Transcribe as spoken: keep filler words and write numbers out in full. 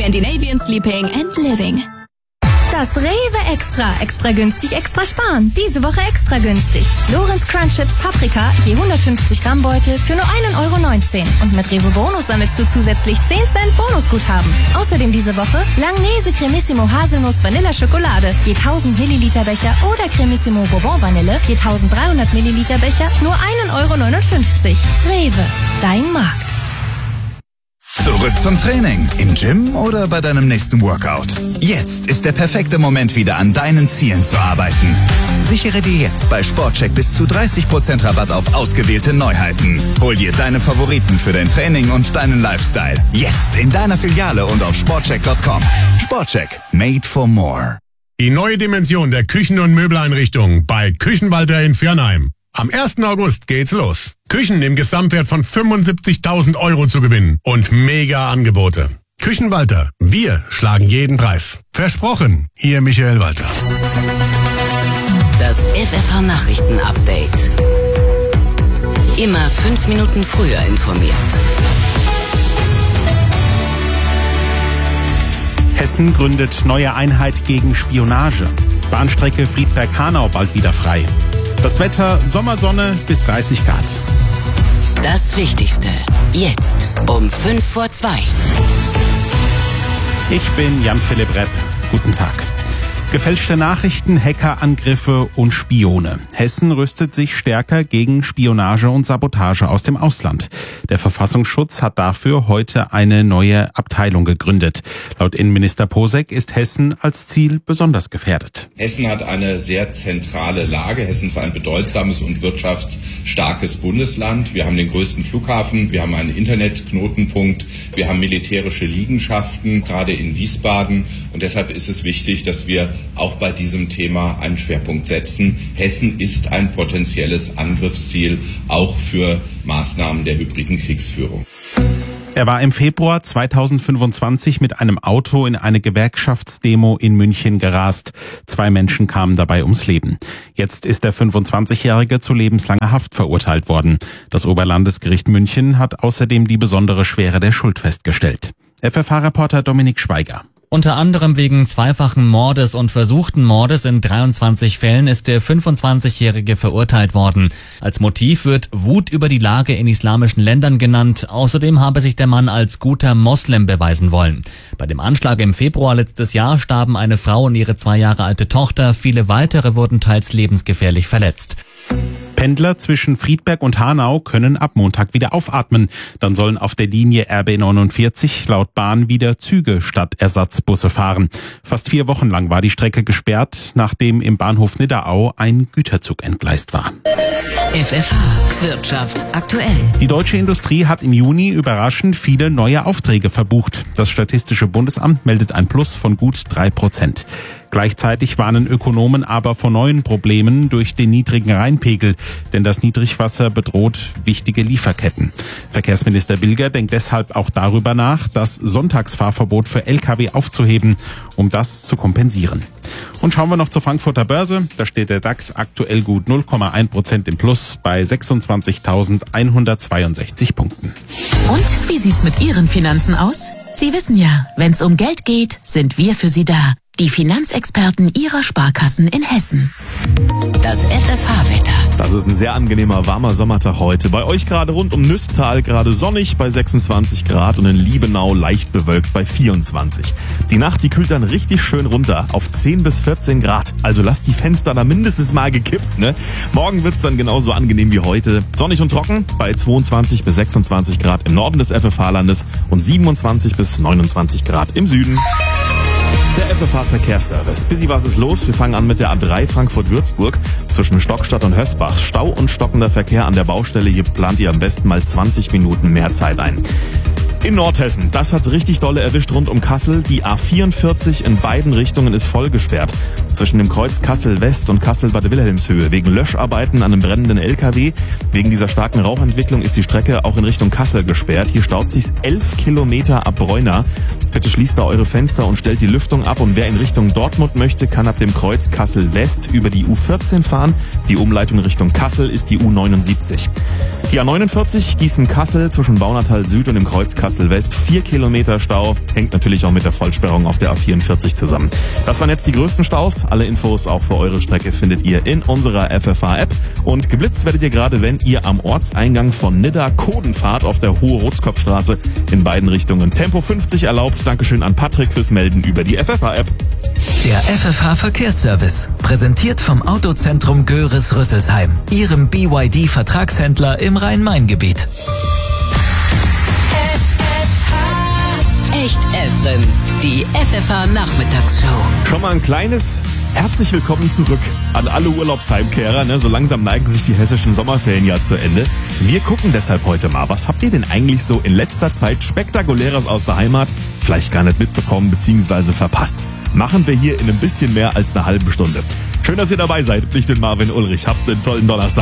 Scandinavian Sleeping and Living. Das Rewe Extra. Extra günstig, extra sparen. Diese Woche extra günstig. Lorenz Crunch Chips Paprika, je hundertfünfzig Gramm Beutel für nur ein Euro neunzehn. Und mit Rewe Bonus sammelst du zusätzlich zehn Cent Bonusguthaben. Außerdem diese Woche Langnese Cremissimo Haselnuss Vanilla Schokolade, je tausend Milliliter Becher oder Cremissimo Bourbon Vanille, je dreizehnhundert Milliliter Becher, nur ein Euro neunundfünfzig. Rewe, dein Markt. Zurück zum Training. Im Gym oder bei deinem nächsten Workout. Jetzt ist der perfekte Moment, wieder an deinen Zielen zu arbeiten. Sichere dir jetzt bei Sportcheck bis zu dreißig Prozent Rabatt auf ausgewählte Neuheiten. Hol dir deine Favoriten für dein Training und deinen Lifestyle. Jetzt in deiner Filiale und auf sportcheck punkt com. Sportcheck. Made for more. Die neue Dimension der Küchen- und Möbeleinrichtung bei Küchenwalter in Viernheim. Am ersten August geht's los. Küchen im Gesamtwert von fünfundsiebzigtausend Euro zu gewinnen und mega Angebote. Küchenwalter, wir schlagen jeden Preis. Versprochen, Ihr Michael Walter. Das F F H-Nachrichten-Update. Immer fünf Minuten früher informiert. Hessen gründet neue Einheit gegen Spionage. Bahnstrecke Friedberg-Hanau bald wieder frei. Das Wetter, Sommersonne bis dreißig Grad. Das Wichtigste, jetzt um fünf vor zwei. Ich bin Jan-Philipp Repp. Guten Tag. Gefälschte Nachrichten, Hackerangriffe und Spione. Hessen rüstet sich stärker gegen Spionage und Sabotage aus dem Ausland. Der Verfassungsschutz hat dafür heute eine neue Abteilung gegründet. Laut Innenminister Posek ist Hessen als Ziel besonders gefährdet. Hessen hat eine sehr zentrale Lage. Hessen ist ein bedeutsames und wirtschaftsstarkes Bundesland. Wir haben den größten Flughafen, wir haben einen Internetknotenpunkt, wir haben militärische Liegenschaften, gerade in Wiesbaden. Und deshalb ist es wichtig, dass wir auch bei diesem Thema einen Schwerpunkt setzen. Hessen ist ein potenzielles Angriffsziel, auch für Maßnahmen der hybriden Kriegsführung. Er war im Februar zweitausendfünfundzwanzig mit einem Auto in eine Gewerkschaftsdemo in München gerast. Zwei Menschen kamen dabei ums Leben. Jetzt ist der fünfundzwanzigjährige zu lebenslanger Haft verurteilt worden. Das Oberlandesgericht München hat außerdem die besondere Schwere der Schuld festgestellt. F F H-Reporter Dominik Schweiger. Unter anderem wegen zweifachen Mordes und versuchten Mordes in dreiundzwanzig Fällen ist der fünfundzwanzigjährige verurteilt worden. Als Motiv wird Wut über die Lage in islamischen Ländern genannt. Außerdem habe sich der Mann als guter Moslem beweisen wollen. Bei dem Anschlag im Februar letztes Jahr starben eine Frau und ihre zwei Jahre alte Tochter. Viele weitere wurden teils lebensgefährlich verletzt. Pendler zwischen Friedberg und Hanau können ab Montag wieder aufatmen. Dann sollen auf der Linie R B neunundvierzig laut Bahn wieder Züge statt Ersatzbusse fahren. Fast vier Wochen lang war die Strecke gesperrt, nachdem im Bahnhof Nidderau ein Güterzug entgleist war. F F H Wirtschaft aktuell. Die deutsche Industrie hat im Juni überraschend viele neue Aufträge verbucht. Das Statistische Bundesamt meldet ein Plus von gut drei Prozent. Gleichzeitig warnen Ökonomen aber vor neuen Problemen durch den niedrigen Rheinpegel, denn das Niedrigwasser bedroht wichtige Lieferketten. Verkehrsminister Bilger denkt deshalb auch darüber nach, das Sonntagsfahrverbot für L K W aufzuheben, um das zu kompensieren. Und schauen wir noch zur Frankfurter Börse. Da steht der DAX aktuell gut null Komma eins Prozent im Plus bei sechsundzwanzigtausendeinhundertzweiundsechzig Punkten. Und wie sieht's mit Ihren Finanzen aus? Sie wissen ja, wenn's um Geld geht, sind wir für Sie da. Die Finanzexperten Ihrer Sparkassen in Hessen. Das F F H-Wetter. Das ist ein sehr angenehmer, warmer Sommertag heute. Bei euch gerade rund um Nüßtal gerade sonnig bei sechsundzwanzig Grad und in Liebenau leicht bewölkt bei vierundzwanzig. Die Nacht, die kühlt dann richtig schön runter auf zehn bis vierzehn Grad. Also lasst die Fenster da mindestens mal gekippt, ne? Morgen wird's dann genauso angenehm wie heute. Sonnig und trocken bei zweiundzwanzig bis sechsundzwanzig Grad im Norden des F F H-Landes und siebenundzwanzig bis neunundzwanzig Grad im Süden. Der F F H-Verkehrsservice. Busy, was ist los? Wir fangen an mit der A drei Frankfurt-Würzburg zwischen Stockstadt und Hösbach. Stau und stockender Verkehr an der Baustelle. Hier plant ihr am besten mal zwanzig Minuten mehr Zeit ein. In Nordhessen, das hat's richtig dolle erwischt rund um Kassel. Die A vierundvierzig in beiden Richtungen ist voll gesperrt. Zwischen dem Kreuz Kassel-West und Kassel-Bad Wilhelmshöhe wegen Löscharbeiten an einem brennenden L K W. Wegen dieser starken Rauchentwicklung ist die Strecke auch in Richtung Kassel gesperrt. Hier staut sich's elf Kilometer ab Bräuna. Bitte schließt da eure Fenster und stellt die Lüftung ab. Und wer in Richtung Dortmund möchte, kann ab dem Kreuz Kassel West über die U vierzehn fahren. Die Umleitung Richtung Kassel ist die U neunundsiebzig. Die A neunundvierzig Gießen-Kassel zwischen Baunatal Süd und dem Kreuz Kassel West. Vier Kilometer Stau, hängt natürlich auch mit der Vollsperrung auf der A vierundvierzig zusammen. Das waren jetzt die größten Staus. Alle Infos auch für eure Strecke findet ihr in unserer F F H-App. Und geblitzt werdet ihr gerade, wenn ihr am Ortseingang von Nidda Koden fahrt auf der Hohe Rotzkopfstraße in beiden Richtungen. Tempo fünfzig erlaubt. Dankeschön an Patrick fürs Melden über die F F H-App. Der F F H Verkehrsservice, präsentiert vom Autozentrum Göres-Rüsselsheim, Ihrem B Y D-Vertragshändler im Rhein-Main-Gebiet. Echt Evren, die F F H-Nachmittagsshow. Schon mal ein kleines Herzlich willkommen zurück an alle Urlaubsheimkehrer. Ne? So langsam neigen sich die hessischen Sommerferien ja zu Ende. Wir gucken deshalb heute mal, was habt ihr denn eigentlich so in letzter Zeit Spektakuläres aus der Heimat vielleicht gar nicht mitbekommen bzw. verpasst? Machen wir hier in ein bisschen mehr als einer halben Stunde. Schön, dass ihr dabei seid. Ich bin Marvin Ulrich. Habt einen tollen Donnerstag.